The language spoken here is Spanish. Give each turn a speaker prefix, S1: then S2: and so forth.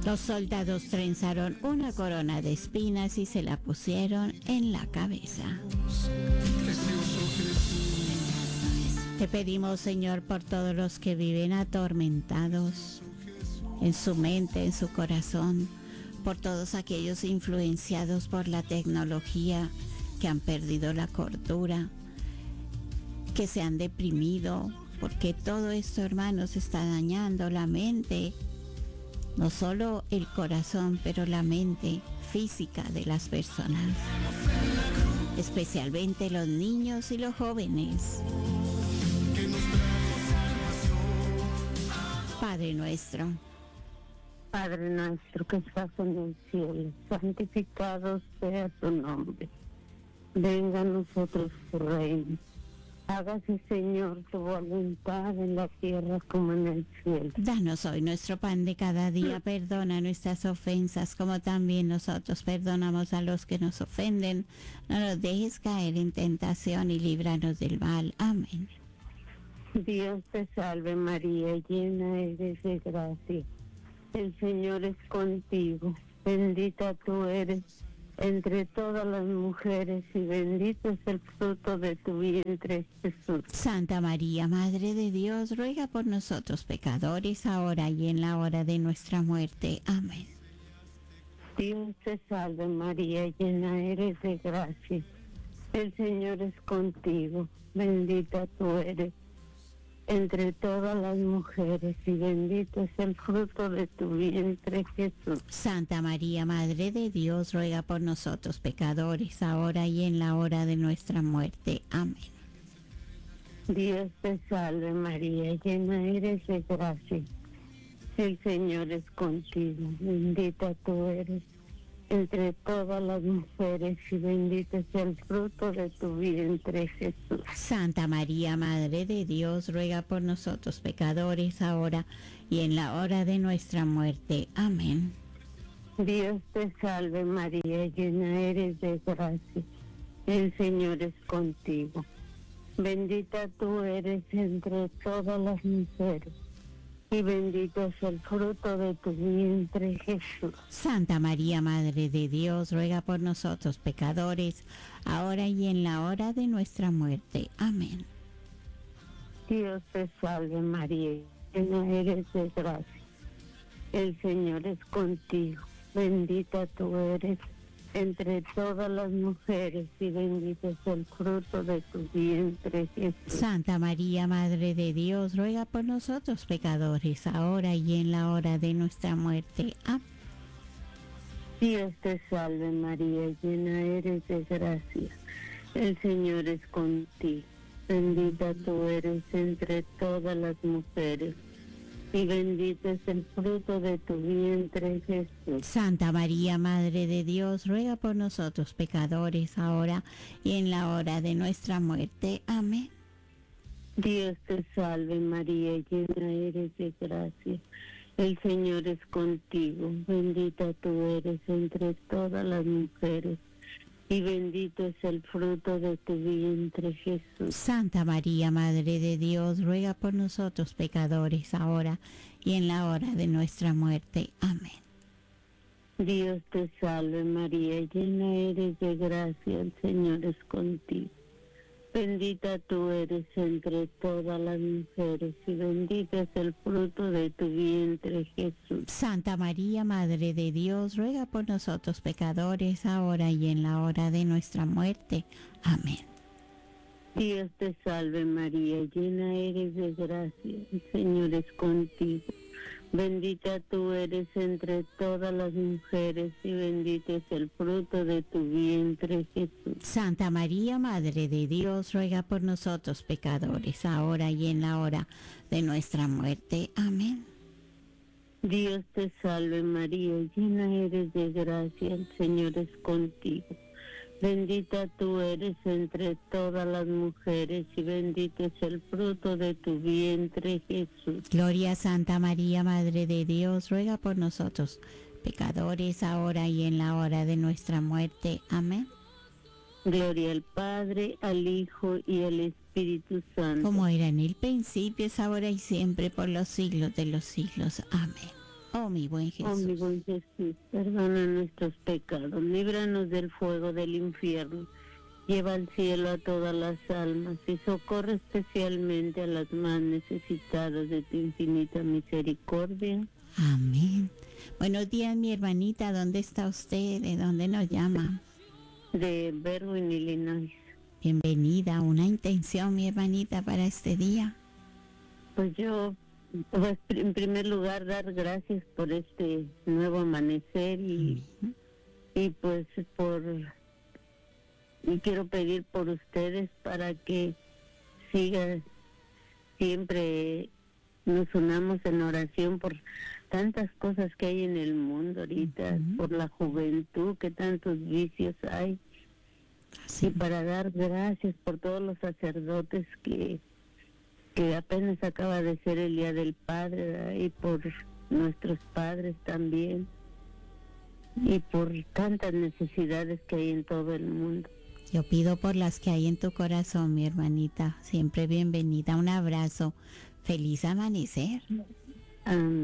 S1: Los soldados trenzaron una corona de espinas y se la pusieron en la cabeza. Te pedimos, Señor, por todos los que viven atormentados en su mente, en su corazón, por todos aquellos influenciados por la tecnología que han perdido la cordura, que se han deprimido, porque todo esto, hermanos, está dañando la mente, no solo el corazón, pero la mente física de las personas, especialmente los niños y los jóvenes. Padre nuestro,
S2: Padre nuestro que estás en el cielo, santificado sea tu nombre. Venga a nosotros tu reino. Hágase, Señor, tu voluntad en la tierra como en el cielo.
S1: Danos hoy nuestro pan de cada día. Perdona nuestras ofensas, como también nosotros perdonamos a los que nos ofenden. No nos dejes caer en tentación y líbranos del mal. Amén.
S2: Dios te salve María, llena eres de gracia. El Señor es contigo. Bendita tú eres entre todas las mujeres y bendito es el fruto de tu vientre, Jesús.
S1: Santa María, Madre de Dios, ruega por nosotros pecadores, ahora y en la hora de nuestra muerte. Amén.
S2: Dios te salve María, llena eres de gracia. El Señor es contigo. Bendita tú eres entre todas las mujeres y bendito es el fruto de tu vientre, Jesús.
S1: Santa María, Madre de Dios, ruega por nosotros pecadores, ahora y en la hora de nuestra muerte. Amén.
S2: Dios te salve María, llena eres de gracia. El Señor es contigo. Bendita tú eres entre todas las mujeres y bendito es el fruto de tu vientre, Jesús.
S1: Santa María, Madre de Dios, ruega por nosotros pecadores, ahora y en la hora de nuestra muerte. Amén.
S2: Dios te salve María, llena eres de gracia. El Señor es contigo. Bendita tú eres entre todas las mujeres y bendito es el fruto de tu vientre, Jesús.
S1: Santa María, Madre de Dios, ruega por nosotros pecadores, ahora y en la hora de nuestra muerte. Amén.
S2: Dios te salve María, llena eres de gracia. El Señor es contigo. Bendita tú eres entre todas las mujeres y bendito es el fruto de tu vientre, Jesús.
S1: Santa María, Madre de Dios, ruega por nosotros pecadores, ahora y en la hora de nuestra muerte. Amén.
S2: Dios te salve María, llena eres de gracia. El Señor es contigo. Bendita tú eres entre todas las mujeres y bendito es el fruto de tu vientre, Jesús.
S1: Santa María, Madre de Dios, ruega por nosotros pecadores, ahora y en la hora de nuestra muerte. Amén.
S2: Dios te salve María, llena eres de gracia. El Señor es contigo. Bendita tú eres entre todas las mujeres y bendito es el fruto de tu vientre, Jesús.
S1: Santa María, Madre de Dios, ruega por nosotros pecadores, ahora y en la hora de nuestra muerte. Amén.
S2: Dios te salve María, llena eres de gracia, el Señor es contigo. Bendita tú eres entre todas las mujeres y bendito es el fruto de tu vientre, Jesús.
S1: Santa María, Madre de Dios, ruega por nosotros pecadores, ahora y en la hora de nuestra muerte. Amén.
S2: Dios te salve María, llena eres de gracia, el Señor es contigo. Bendita tú eres entre todas las mujeres y bendito es el fruto de tu vientre, Jesús.
S1: Santa María, Madre de Dios, ruega por nosotros pecadores, ahora y en la hora de nuestra muerte. Amén.
S2: Dios te salve María, llena eres de gracia, el Señor es contigo. Bendita tú eres entre todas las mujeres y bendito es el fruto de tu vientre, Jesús.
S1: Gloria a Santa María, Madre de Dios, ruega por nosotros pecadores, ahora y en la hora de nuestra muerte. Amén.
S2: Gloria al Padre, al Hijo y al Espíritu Santo.
S1: Como era en el principio, es ahora y siempre, por los siglos de los siglos. Amén. Oh, mi buen
S2: Oh, mi
S1: Jesús.
S2: buen Jesús, perdona nuestros pecados, líbranos del fuego del infierno, lleva al cielo a todas las almas y socorre especialmente a las más necesitadas de tu infinita misericordia.
S1: Amén. Buenos días, mi hermanita. ¿Dónde está usted? ¿De dónde nos llama?
S2: De Berwyn, Illinois.
S1: Bienvenida. Una intención, mi hermanita, para este día.
S2: Pues yo, pues, en primer lugar, dar gracias por este nuevo amanecer y pues y quiero pedir por ustedes para que siga siempre, nos unamos en oración por tantas cosas que hay en el mundo ahorita, por la juventud, que tantos vicios hay,
S1: Sí.
S2: y para dar gracias por todos los sacerdotes que apenas acaba de ser el Día del Padre, ¿verdad? Y por nuestros padres también, y por tantas necesidades que hay en todo el mundo.
S1: Yo pido por las que hay en tu corazón, mi hermanita. Siempre bienvenida. Un abrazo. Feliz amanecer.
S2: Amén.